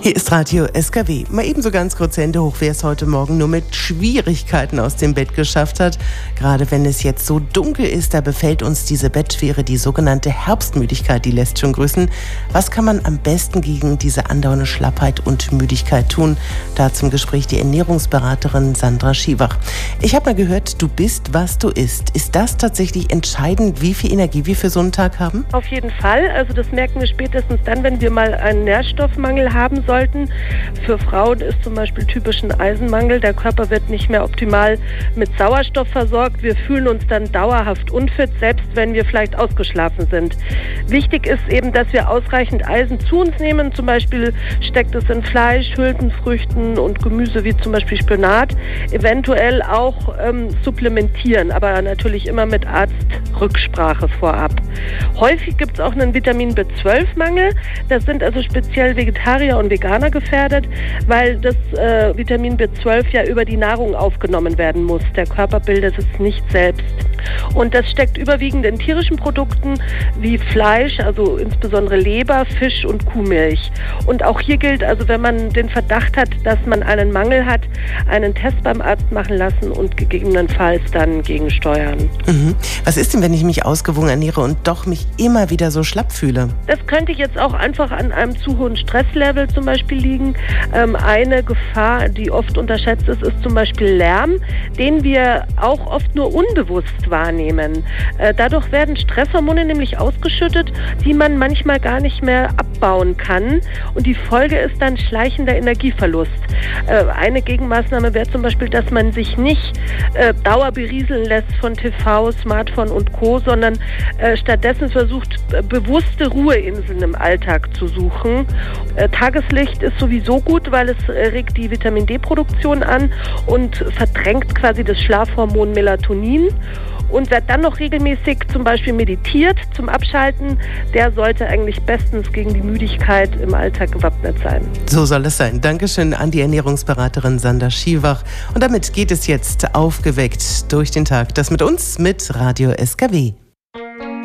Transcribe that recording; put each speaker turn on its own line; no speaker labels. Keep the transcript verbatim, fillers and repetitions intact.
Hier ist Radio S K W. Mal ebenso ganz kurz Hände hoch, wer es heute Morgen nur mit Schwierigkeiten aus dem Bett geschafft hat. Gerade wenn es jetzt so dunkel ist, da befällt uns diese Bettschwere, die sogenannte Herbstmüdigkeit, die lässt schon grüßen. Was kann man am besten gegen diese andauernde Schlappheit und Müdigkeit tun? Da zum Gespräch die Ernährungsberaterin Sandra Schiewach. Ich habe mal gehört, du bist, was du isst. Ist das tatsächlich entscheidend, wie viel Energie wir für so einen Tag haben?
Auf jeden Fall. Also das merken wir spätestens dann, wenn wir mal einen Nährstoffmangel haben sollten. Für Frauen ist zum Beispiel typisch ein Eisenmangel. Der Körper wird nicht mehr optimal mit Sauerstoff versorgt. Wir fühlen uns dann dauerhaft unfit, selbst wenn wir vielleicht ausgeschlafen sind. Wichtig ist eben, dass wir ausreichend Eisen zu uns nehmen. Zum Beispiel steckt es in Fleisch, Hülsenfrüchten und Gemüse wie zum Beispiel Spinat. Eventuell auch ähm, supplementieren, aber natürlich immer mit Arztrücksprache vorab. Häufig gibt es auch einen Vitamin B zwölf Mangel. Das sind also speziell Vegetarier und Veganer gefährdet, weil das äh, Vitamin B zwölf ja über die Nahrung aufgenommen werden muss. Der Körper bildet es nicht selbst. Und das steckt überwiegend in tierischen Produkten wie Fleisch, also insbesondere Leber, Fisch und Kuhmilch. Und auch hier gilt also, wenn man den Verdacht hat, dass man einen Mangel hat, einen Test beim Arzt machen lassen und gegebenenfalls dann gegensteuern.
Mhm. Was ist denn, wenn ich mich ausgewogen ernähre und doch mich immer wieder so schlapp fühle?
Das könnte jetzt auch einfach an einem zu hohen Stresslevel zum Beispiel liegen. Ähm, eine Gefahr, die oft unterschätzt ist, ist zum Beispiel Lärm, den wir auch oft nur unbewusst wahrnehmen. Äh, dadurch werden Stresshormone nämlich ausgeschüttet, die man manchmal gar nicht mehr abbauen kann. Und die Folge ist dann schleichender Energieverlust. Äh, eine Gegenmaßnahme wäre zum Beispiel, dass man sich nicht äh, dauerberieseln lässt von T V, Smartphone und Co., sondern äh, stattdessen versucht, äh, bewusste Ruheinseln im Alltag zu suchen. Äh, Tageslicht ist sowieso gut, weil es äh, regt die Vitamin D-Produktion an und verdrängt quasi das Schlafhormon Melatonin. Und wer dann noch regelmäßig zum Beispiel meditiert zum Abschalten, der sollte eigentlich bestens gegen die Müdigkeit im Alltag gewappnet sein.
So soll es sein. Dankeschön an die Ernährungsberaterin Sandra Schiewach. Und damit geht es jetzt aufgeweckt durch den Tag. Das mit uns mit Radio S K W.